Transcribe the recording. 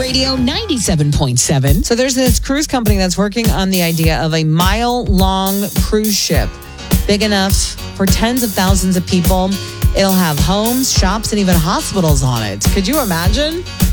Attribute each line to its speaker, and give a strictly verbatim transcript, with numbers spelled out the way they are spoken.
Speaker 1: Radio ninety-seven point seven.
Speaker 2: So there's this cruise company that's working on the idea of a mile-long cruise ship, big enough for tens of thousands of people. It'll have homes, shops, and even hospitals on it. Could you imagine?